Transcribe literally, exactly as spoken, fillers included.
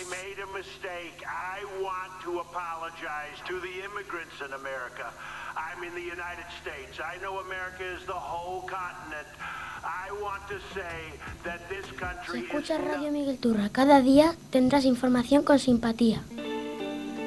made a mistake. I want to apologize to the immigrants in America. I'm in the United States. I know America is the whole continent. I want to say that this country Si escuchas is Radio Miguel Turra cada día, tendrás información con simpatía.